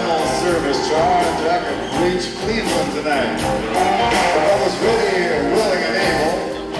final service. John and Jack have reached Cleveland tonight. The fellas ready.